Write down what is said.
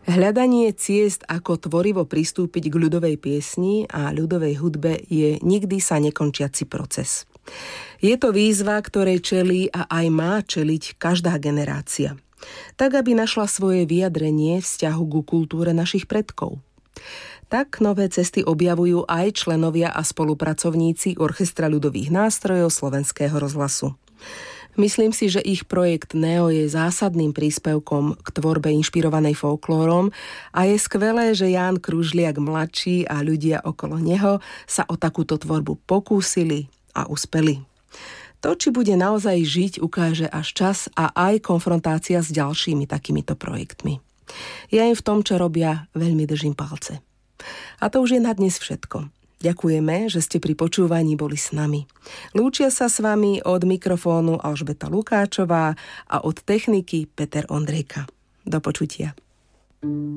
Hľadanie ciest, ako tvorivo pristúpiť k ľudovej piesni a ľudovej hudbe, je nikdy sa nekončiaci proces. Je to výzva, ktorej čelí a aj má čeliť každá generácia, tak aby našla svoje vyjadrenie vzťahu ku kultúre našich predkov. Tak nové cesty objavujú aj členovia a spolupracovníci Orchestra ľudových nástrojov Slovenského rozhlasu. Myslím si, že ich projekt NEO je zásadným príspevkom k tvorbe inšpirovanej folklórom a je skvelé, že Ján Kružliak mladší a ľudia okolo neho sa o takúto tvorbu pokúsili a uspeli. To, či bude naozaj žiť, ukáže až čas a aj konfrontácia s ďalšími takýmito projektmi. Ja im v tom, čo robia, veľmi držím palce. A to už je na dnes všetko. Ďakujeme, že ste pri počúvaní boli s nami. Lúčia sa s vami od mikrofónu Alžbeta Lukáčová a od techniky Peter Ondrejka. Do počutia.